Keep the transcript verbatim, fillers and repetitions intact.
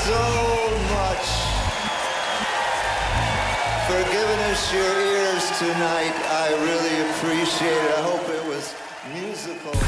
so much for giving us your ears tonight. I really appreciate it. I hope it was musical.